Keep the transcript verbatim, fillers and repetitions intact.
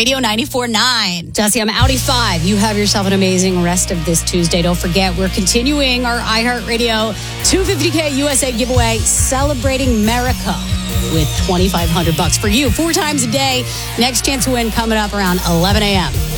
Radio ninety-four point nine. Jesse, I'm Audi five. You have yourself an amazing rest of this Tuesday. Don't forget, we're continuing our iHeartRadio two hundred fifty K U S A giveaway, celebrating America with twenty-five hundred bucks for you, four times a day. Next chance to win coming up around eleven a.m.